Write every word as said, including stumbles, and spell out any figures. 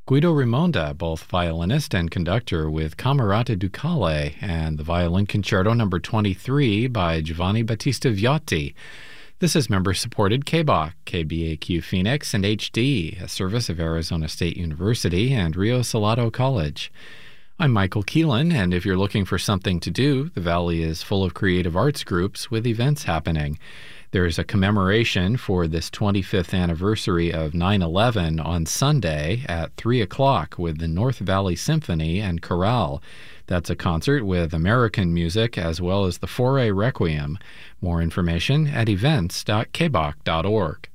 Guido Rimonda, both violinist and conductor with Camerata Ducale, and the Violin Concerto number twenty-three by Giovanni Battista Viotti. This is member-supported K B O C, K B A Q Phoenix, and H D, a service of Arizona State University and Rio Salado College. I'm Michael Keelan, and if you're looking for something to do, the Valley is full of creative arts groups with events happening. There's a commemoration for this twenty-fifth anniversary of nine eleven on Sunday at three o'clock with the North Valley Symphony and Chorale. That's a concert with American music as well as the Fauré Requiem. More information at events dot k b o c dot org.